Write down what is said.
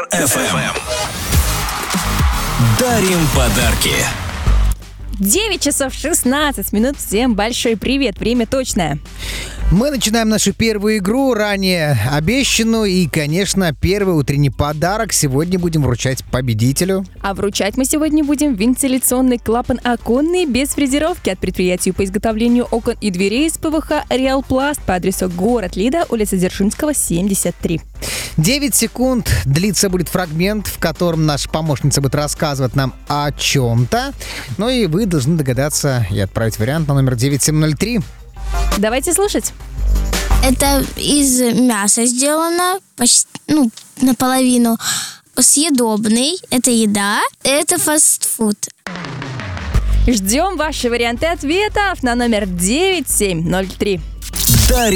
FM. Дарим подарки. 9 часов 16 минут. Всем большой привет. Время точное. Мы начинаем нашу первую игру, ранее обещанную. И, конечно, первый утренний подарок сегодня будем вручать победителю. А вручать мы сегодня будем вентиляционный клапан оконный без фрезеровки от предприятия по изготовлению окон и дверей из ПВХ «Реалпласт» по адресу город Лида, улица Дзержинского, 73. 9 секунд длится будет фрагмент, в котором наша помощница будет рассказывать нам о чем-то. Ну и вы должны догадаться и отправить вариант на номер 9703. Давайте слушать. Это из мяса сделано, почти, наполовину. Съедобный, это еда, это фастфуд. Ждем ваши варианты ответов на номер 9703. Дарим